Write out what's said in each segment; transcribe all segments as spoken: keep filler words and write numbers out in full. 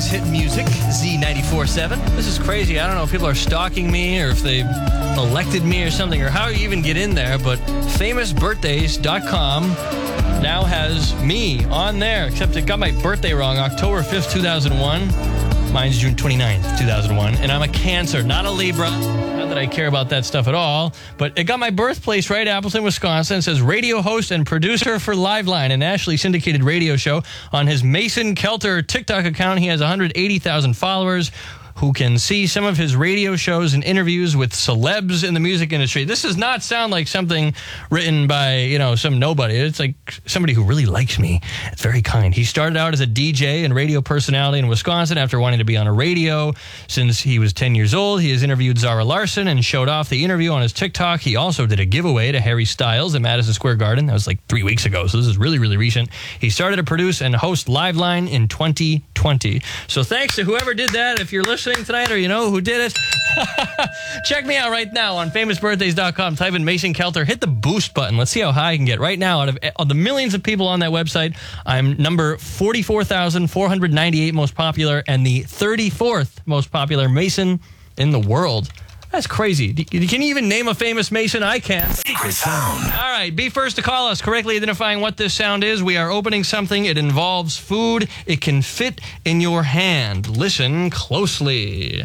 Always Hit Music, Z ninety-four point seven. This is crazy. I don't know if people are stalking me or if they elected me or something or how you even get in there, but famous birthdays dot com now has me on there, except it got my birthday wrong, October fifth, two thousand one. Mine's June twenty-ninth, two thousand one, and I'm a Cancer, not a Libra. Not that I care about that stuff at all, but it got my birthplace right, Appleton, Wisconsin. It says radio host and producer for Liveline, a nationally syndicated radio show. On his Mason Kelter TikTok account, he has one hundred eighty thousand followers who can see some of his radio shows and interviews with celebs in the music industry. This does not sound like something written by, you know, some nobody. It's like somebody who really likes me. It's very kind. He started out as a D J and radio personality in Wisconsin after wanting to be on a radio since he was ten years old. He has interviewed Zara Larsson and showed off the interview on his TikTok. He also did a giveaway to Harry Styles at Madison Square Garden. That was like three weeks ago, so this is really, really recent. He started to produce and host Liveline in twenty twenty. So thanks to whoever did that. If you're listening tonight or you know who did it, check me out right now on famous birthdays dot com. Type in Mason Kelter. Hit the boost button. Let's see how high I can get. Right now, out of, of the millions of people on that website, I'm number forty-four thousand four hundred ninety-eight most popular and the thirty-fourth most popular Mason in the world. That's crazy. Can you even name a famous Mason? I can. Secret sound. All right, be first to call us, correctly identifying what this sound is. We are opening something. It involves food. It can fit in your hand. Listen closely.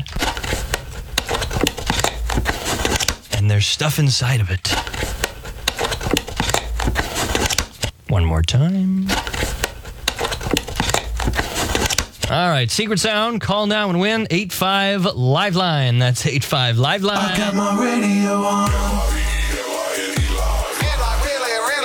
And there's stuff inside of it. One more time. All right, secret sound. Call now and win. eight five Liveline. That's eight five Liveline. I got my radio on. And I really,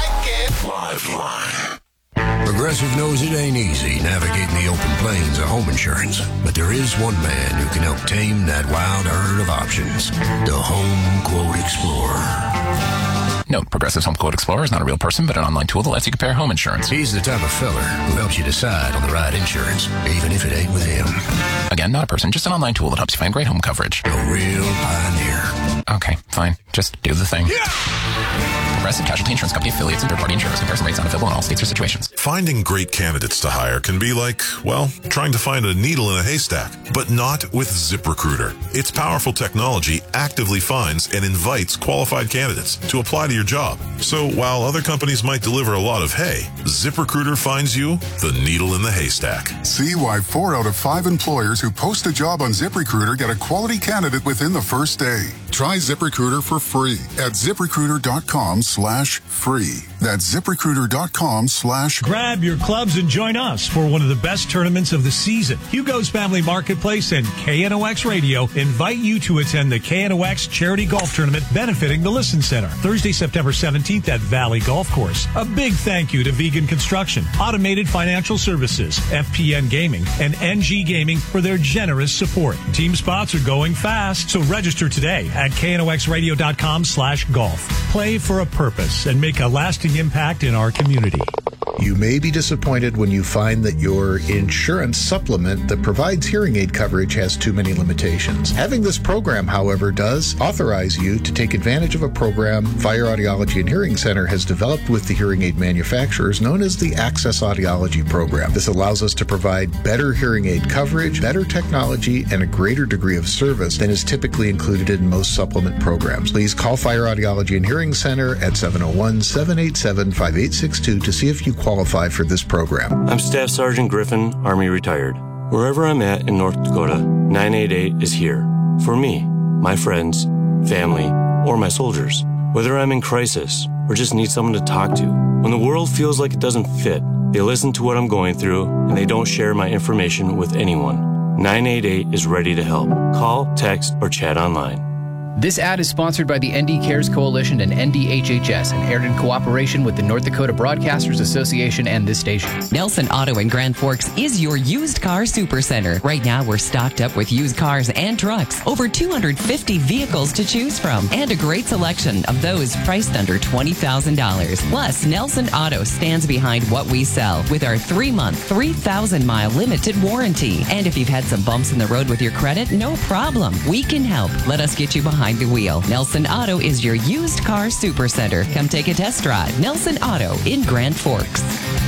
really like it. Liveline. Progressive knows it ain't easy navigating the open plains of home insurance, but there is one man who can help tame that wild herd of options. The Home Quote Explorer. Note, Progressive's Home Quote Explorer is not a real person, but an online tool that lets you compare home insurance. He's the type of feller who helps you decide on the right insurance, even if it ain't with him. Again, not a person, just an online tool that helps you find great home coverage. A real pioneer. Okay, fine. Just do the thing. Yeah! Progressive Casualty Insurance Company affiliates and third-party insurers. Comparison rates not available in all states or situations. Finding great candidates to hire can be like, well, trying to find a needle in a haystack, but not with ZipRecruiter. Its powerful technology actively finds and invites qualified candidates to apply to your job. So while other companies might deliver a lot of hay, ZipRecruiter finds you the needle in the haystack. See why four out of five employers who post a job on ZipRecruiter get a quality candidate within the first day. Try ZipRecruiter for free at ZipRecruiter.com slash free. That's ZipRecruiter.com slash Grab your clubs and join us for one of the best tournaments of the season. Hugo's Family Marketplace and K N O X Radio invite you to attend the K N O X Charity Golf Tournament benefiting the Listen Center. Thursday, September seventeenth at Valley Golf Course. A big thank you to Vegan Construction, Automated Financial Services, F P N Gaming, and N G Gaming for their generous support. Team spots are going fast, so register today at K N O X radio dot com slash golf. Play for a purpose and make a lasting impact in our community. You may be disappointed when you find that your insurance supplement that provides hearing aid coverage has too many limitations. Having this program, however, does authorize you to take advantage of a program Fire Audiology and Hearing Center has developed with the hearing aid manufacturers known as the Access Audiology Program. This allows us to provide better hearing aid coverage, better technology, and a greater degree of service than is typically included in most supplement programs. Please call Fire Audiology and Hearing Center at seven oh one, seven eight seven, five eight six two to see if you qualify for this program. I'm Staff Sergeant Griffin, Army retired. Wherever I'm at in North Dakota, nine eight eight is here. For me, my friends, family, or my soldiers. Whether I'm in crisis or just need someone to talk to. When the world feels like it doesn't fit, they listen to what I'm going through and they don't share my information with anyone. nine eight eight is ready to help. Call, text, or chat online. This ad is sponsored by the N D Cares Coalition and N D H H S and aired in cooperation with the North Dakota Broadcasters Association and this station. Nelson Auto in Grand Forks is your used car supercenter. Right now, we're stocked up with used cars and trucks. Over two hundred fifty vehicles to choose from and a great selection of those priced under twenty thousand dollars. Plus, Nelson Auto stands behind what we sell with our three-month, three thousand mile limited warranty. And if you've had some bumps in the road with your credit, no problem. We can help. Let us get you behind the wheel. Nelson Auto is your used car supercenter. Come take a test drive. Nelson Auto in Grand Forks.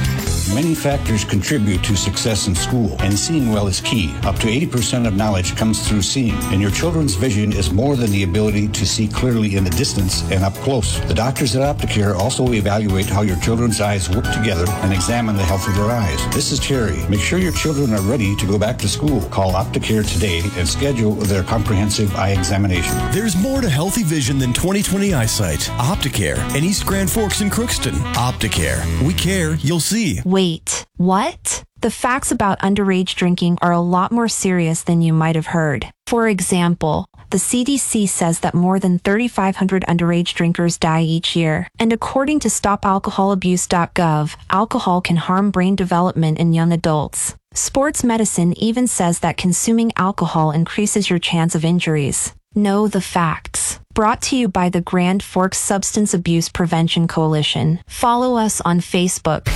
Many factors contribute to success in school, and seeing well is key. Up to eighty percent of knowledge comes through seeing, and your children's vision is more than the ability to see clearly in the distance and up close. The doctors at Opticare also evaluate how your children's eyes work together and examine the health of their eyes. This is Terry. Make sure your children are ready to go back to school. Call Opticare today and schedule their comprehensive eye examination. There's more to healthy vision than twenty twenty eyesight. Opticare in East Grand Forks and Crookston. Opticare. We care, you'll see. Wait, what? The facts about underage drinking are a lot more serious than you might have heard. For example, the C D C says that more than thirty-five hundred underage drinkers die each year. And according to stop alcohol abuse dot gov, alcohol can harm brain development in young adults. Sports medicine even says that consuming alcohol increases your chance of injuries. Know the facts. Brought to you by the Grand Forks Substance Abuse Prevention Coalition. Follow us on Facebook.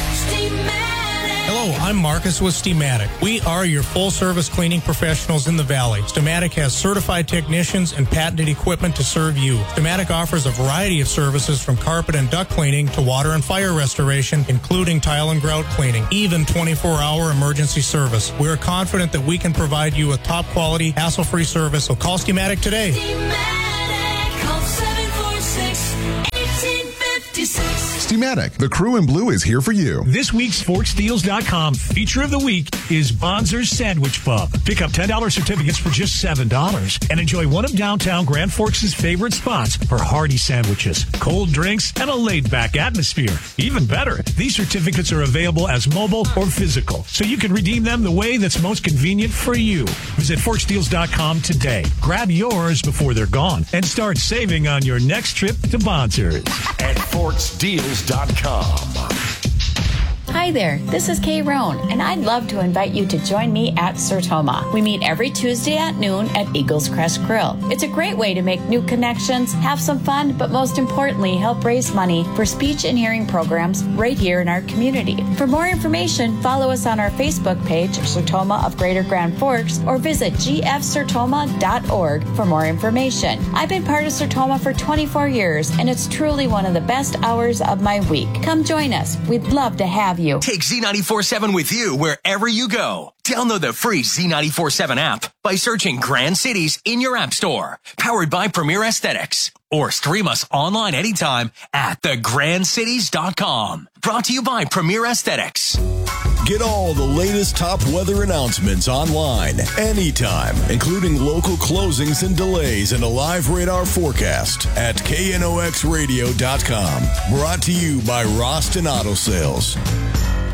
Hello, I'm Marcus with Steamatic. We are your full-service cleaning professionals in the Valley. Steamatic has certified technicians and patented equipment to serve you. Steamatic offers a variety of services from carpet and duct cleaning to water and fire restoration, including tile and grout cleaning, even twenty-four hour emergency service. We are confident that we can provide you with top-quality, hassle-free service, so call Steamatic today. Steamatic, call seven four six, one eight five six. Steamatic, the crew in blue is here for you. This week's Forks Deals dot com feature of the week is Bonzer's Sandwich Pub. Pick up ten dollars certificates for just seven dollars and enjoy one of downtown Grand Forks' favorite spots for hearty sandwiches, cold drinks, and a laid-back atmosphere. Even better, these certificates are available as mobile or physical, so you can redeem them the way that's most convenient for you. Visit Forks Deals dot com today. Grab yours before they're gone and start saving on your next trip to Bonzer's. At Forks Deals dot com. Hi there, this is Kay Roan, and I'd love to invite you to join me at Sertoma. We meet every Tuesday at noon at Eagles Crest Grill. It's a great way to make new connections, have some fun, but most importantly, help raise money for speech and hearing programs right here in our community. For more information, follow us on our Facebook page, Sertoma of Greater Grand Forks, or visit g f sertoma dot org for more information. I've been part of Sertoma for twenty-four years, and it's truly one of the best hours of my week. Come join us. We'd love to have you. Take Z ninety-four seven with you wherever you go. Download the free Z ninety-four seven app by searching Grand Cities in your app store. Powered by Premier Aesthetics. Or stream us online anytime at the grand cities dot com. Brought to you by Premier Aesthetics. Get all the latest top weather announcements online, anytime, including local closings and delays and a live radar forecast at K N O X radio dot com. Brought to you by Roston Auto Sales.